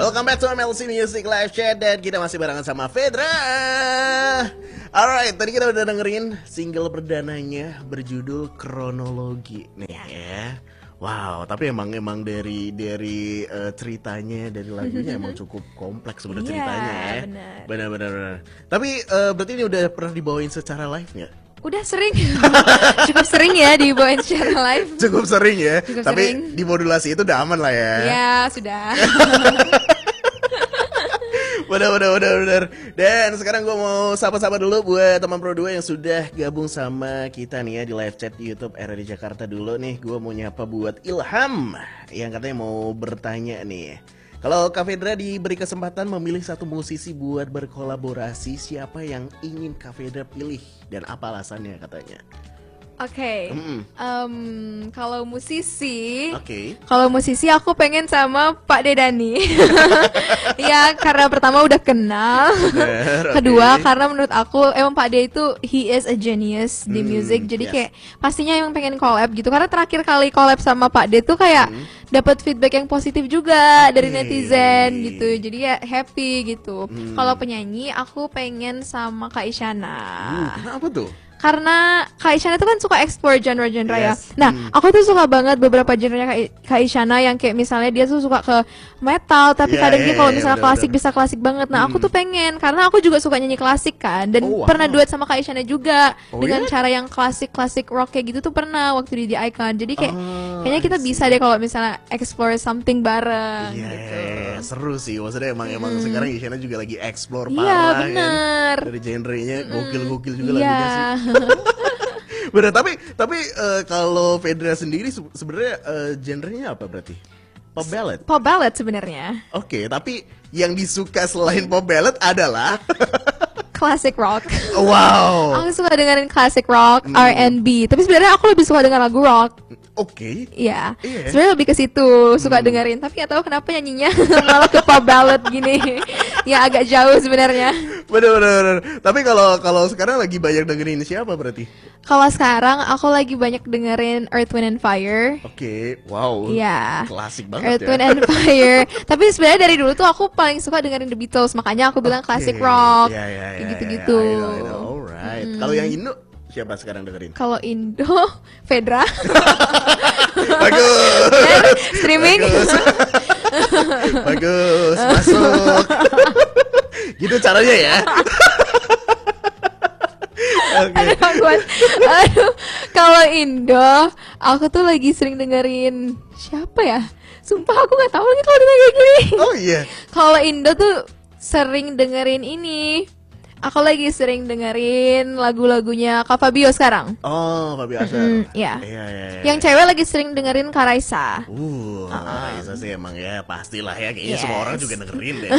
Welcome back to MLC Music Live Chat dan kita masih barengan sama Fedra. Alright, tadi kita udah dengerin single perdananya berjudul Kronologi nih ya. Wow, tapi emang dari ceritanya, dari lagunya emang cukup kompleks sebenarnya ceritanya ya. Benar. Tapi berarti ini udah pernah dibawain secara live nggak? Udah sering, cukup sering ya dibawain secara live. Cukup sering ya, cukup tapi sering. Di modulasi itu udah aman lah ya. Ya sudah. Benar. Dan sekarang gue mau sapa-sapa dulu buat teman Pro 2 yang sudah gabung sama kita nih ya di live chat YouTube RRI Jakarta dulu nih. Gue mau nyapa buat Ilham yang katanya mau bertanya nih. Kalau Kak Fedra diberi kesempatan memilih satu musisi buat berkolaborasi, siapa yang ingin Kak Fedra pilih dan apa alasannya katanya? Oke. Kalau musisi, Oke. Kalau musisi aku pengen sama Pak Dedani. Ya karena pertama udah kenal. Kedua karena menurut aku emang Pak De itu he is a genius di music. Jadi kayak pastinya emang pengen collab gitu. Karena terakhir kali collab sama Pak De tuh kayak dapat feedback yang positif juga dari netizen gitu. Jadi ya happy gitu. Kalau penyanyi aku pengen sama Kak Isyana. Kenapa tuh? Karena Kak Isyana tuh kan suka explore genre-genre ya. Nah, aku tuh suka banget beberapa genre Kak Isyana yang kayak misalnya dia tuh suka ke metal, tapi kadang dia kalau misalnya klasik bisa klasik banget. Nah, aku tuh pengen karena aku juga suka nyanyi klasik kan dan pernah duet sama Kak Isyana juga dengan cara yang klasik rock kayak gitu tuh pernah waktu di Icon. Jadi kayak kayaknya kita bisa deh kalau misalnya explore something bareng gitu. Seru sih, maksudnya emang sekarang Isyana juga lagi explore parah Iya, bener. kan. Dari genrenya gokil juga lagunya sih. Bener, tapi kalau Fedra sendiri sebenarnya genrenya apa berarti? Pop ballad? Pop ballad sebenarnya. Oke, tapi yang disuka selain pop ballad adalah classic rock. Wow. Aku suka dengerin classic rock, R&B. Tapi sebenarnya aku lebih suka dengan lagu rock. Oke. Iya. Sebenarnya lebih ke situ suka dengerin. Tapi nggak tahu kenapa nyanyinya malah ke pop ballad gini. Ya agak jauh sebenarnya. Bener. Tapi kalau sekarang lagi banyak dengerin siapa berarti? Kalau sekarang aku lagi banyak dengerin Earth, Wind and Fire. Oke. Wow. Iya. Klasik banget Earth, ya. Wind and Fire. Tapi sebenarnya dari dulu tuh aku paling suka dengerin The Beatles. Makanya aku bilang classic rock. Gitu-gitu. Alright. Kalau yang Indo siapa sekarang dengerin? Kalau Indo, Fedra. Bagus. Streaming. Bagus, masuk. Gitu caranya ya. Aduh, kalau Indo, aku tuh lagi sering dengerin siapa ya? Sumpah aku nggak tahu lagi kalau dengerin kayak gini. Oh iya. Kalau Indo tuh sering dengerin ini. Aku lagi sering dengerin lagu-lagunya Kak Fabio sekarang. Oh, Fabio Asher. Iya. Iya. Yang cewek lagi sering dengerin Kak Raisa. Raisa sih emang ya pastilah ya, kayaknya semua orang juga dengerin deh.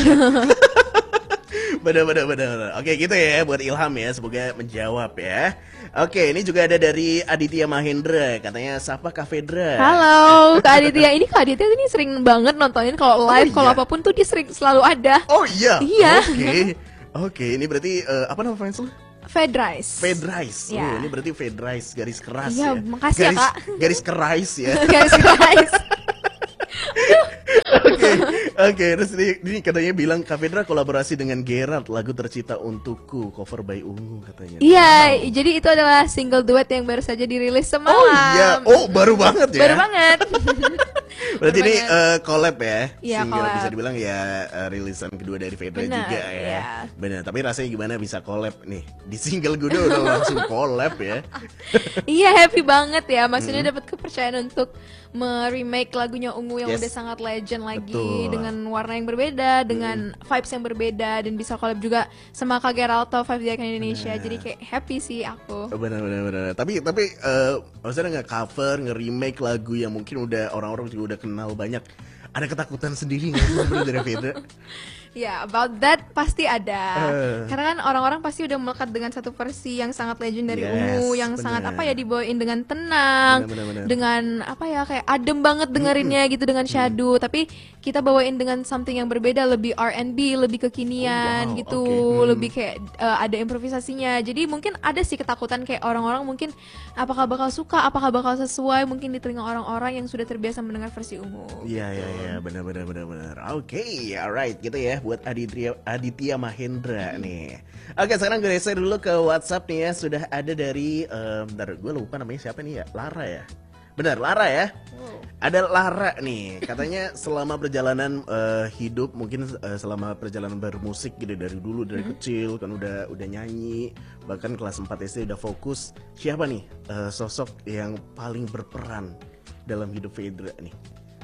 Bener. Oke, gitu ya buat Ilham ya, semoga menjawab ya. Oke, ini juga ada dari Aditya Mahendra, katanya sapa Kak Fedra. Halo Kak Aditya, ini Kak Aditya ini sering banget nontonin kalau live, kalau apapun tuh dia sering selalu ada. Oh iya. Iya. Oke, ini berarti apa nama fans lu? Fedrice. Oh, ini berarti Fedrice garis keras ya. ya. Makasih ya Kak. Garis kerais ya. Garis kerais. Oke, terus ini katanya bilang Kak Fedra kolaborasi dengan Gerard, lagu tercipta untukku, cover by Ungu katanya. Iya, jadi itu adalah single duet yang baru saja dirilis semalam. Oh iya, baru banget ya. Baru banget. Berarti ini collab ya, iya, single collab. bisa dibilang ya rilisan kedua dari Fedra juga ya. Iya. Benar, tapi rasanya gimana bisa collab nih? Di single gue udah langsung collab ya. Iya, happy banget ya. Maksudnya dapat kepercayaan untuk remake lagunya Ungu yang udah sangat legend lagi. Dengan warna yang berbeda, dengan vibes yang berbeda, dan bisa collab juga sama Kak Geralto, Five Icon Indonesia. Jadi kayak happy sih aku. Benar. Tapi maksudnya nge-cover, nge-remake lagu yang mungkin udah orang-orang juga udah kenal banyak. Ada ketakutan sendiri nggak sih sebenarnya dari Fedra? Ya, about that pasti ada. Karena kan orang-orang pasti udah melekat dengan satu versi yang sangat legendary ungu, yang sangat apa ya, dibawain dengan tenang, Bener. dengan apa ya, kayak adem banget dengerinnya gitu dengan syadu. Tapi kita bawain dengan something yang berbeda, lebih R&B, lebih kekinian gitu, lebih kayak ada improvisasinya. Jadi mungkin ada sih ketakutan kayak orang-orang mungkin apakah bakal suka, apakah bakal sesuai mungkin di telinga orang-orang yang sudah terbiasa mendengar versi ungu. Iya, benar. Oke, alright, gitu ya buat Aditya Mahendra nih. Oke, sekarang gue geser dulu ke WhatsApp nih ya. Sudah ada dari, bentar, gue lupa namanya siapa nih ya? Lara ya? Benar, Lara ya? Ada Lara nih, katanya selama perjalanan hidup, mungkin selama perjalanan bermusik gitu dari dulu, dari kecil kan udah nyanyi, bahkan kelas 4 SD udah fokus. Siapa nih sosok yang paling berperan dalam hidup Fedra nih?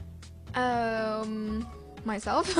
Myself.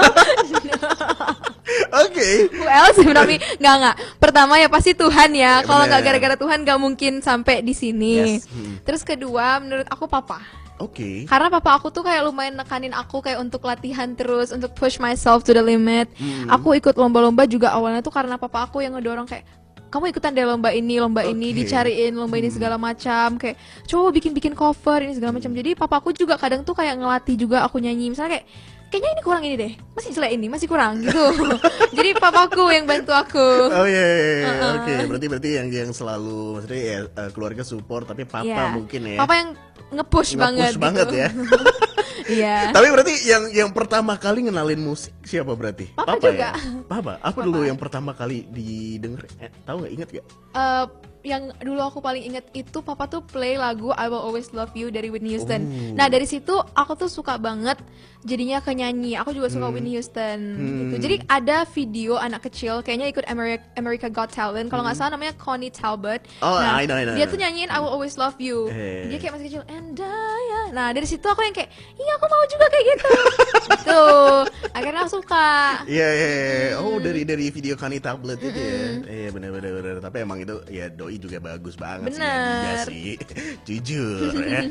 Oke. Who else? Nggak. Pertama ya pasti Tuhan ya. Kalau nggak bener. gara-gara Tuhan nggak mungkin sampai di sini. Yes. Terus kedua, menurut aku papa. Oke. Karena papa aku tuh kayak lumayan nekanin aku kayak untuk latihan terus, untuk push myself to the limit. Aku ikut lomba-lomba juga awalnya tuh karena papa aku yang ngedorong kayak kamu ikutan deh lomba ini, dicariin lomba ini segala macam, kayak coba bikin cover ini segala macam. Jadi papaku juga kadang tuh kayak ngelatih juga aku nyanyi, misalnya kayaknya ini kurang ini deh, masih jelek ini, masih kurang gitu. Jadi papaku yang bantu aku. Oh iya. Oke. Berarti yang selalu, maksudnya ya keluarga support, tapi papa mungkin ya. Papa yang nge-push banget gitu. Ya. Iya. Tapi berarti yang pertama kali ngenalin musik siapa berarti? Papa juga. Ya? Papa. Apa dulu yang pertama kali didengar? Tahu nggak, inget gak? Yang dulu aku paling inget itu papa tuh play lagu I Will Always Love You dari Whitney Houston. Nah dari situ aku tuh suka banget jadinya ke nyanyi. Aku juga suka Whitney Houston gitu. Jadi ada video anak kecil kayaknya ikut America Got Talent, kalau nggak salah namanya Connie Talbot. I know. Dia tuh nyanyiin I Will Always Love You. Dia kayak masih kecil Nah dari situ aku yang kayak iya aku mau juga kayak gitu. Gitu. Akhirnya aku suka. Iya. Oh dari video Connie Tablet itu ya. Iya benar. Tapi emang itu ya doi juga bagus banget sih nyanyinya sih. Jujur ya.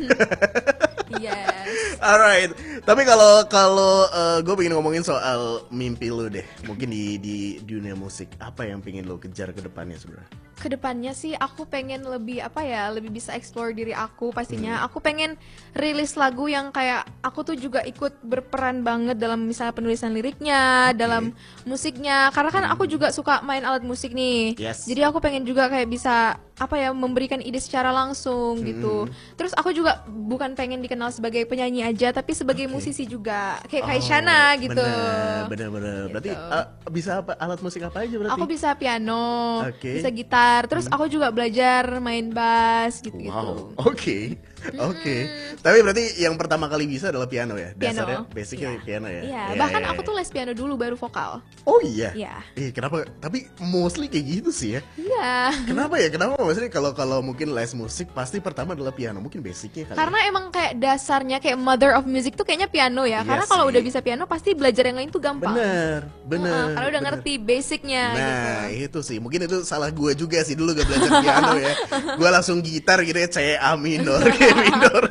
Yes. Alright. Tapi kalau gue pengen ngomongin soal mimpi lu deh. Mungkin di dunia musik, apa yang pengen lo kejar ke depannya sebenarnya? Kedepannya sih aku pengen lebih lebih bisa explore diri aku pastinya. Aku pengen rilis lagu yang kayak aku tuh juga ikut berperan banget dalam misalnya penulisan liriknya, dalam musiknya. Karena kan aku juga suka main alat musik nih. Yes. Jadi aku pengen juga kayak bisa memberikan ide secara langsung gitu. Terus aku juga bukan pengen dikenal sebagai penyanyi aja, tapi sebagai musisi juga. Kayak Shana gitu. Bener. Berarti Gitu. bisa apa, alat musik apa aja berarti? Aku bisa piano, bisa gitar, terus aku juga belajar main bass gitu. Wow, oke. Tapi berarti yang pertama kali bisa adalah piano ya? Piano. Dasarnya basicnya piano ya? Iya, bahkan aku tuh les piano dulu baru vokal. Oh iya? Iya. Kenapa? Tapi mostly kayak gitu sih ya? Iya. Kenapa ya? Kenapa maksudnya kalau mungkin les musik pasti pertama adalah piano, mungkin basicnya kali. Karena emang kayak dasarnya kayak mother of music tuh kayaknya piano ya. Iya Karena kalau sih. udah bisa piano pasti belajar yang lain tuh gampang. Bener. Karena udah ngerti basicnya gitu. Nah itu sih, mungkin itu salah gue juga sih dulu gak belajar piano ya. Gue langsung gitar gitu ya, C A minor, kayak minor.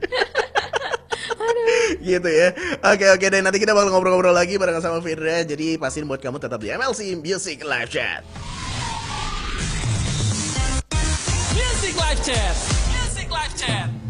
Gitu ya. Oke, dan nanti kita bakal ngobrol-ngobrol lagi bareng sama Fedra. Jadi pastiin buat kamu tetap di MLC Music Live Chat. Music Live Chat.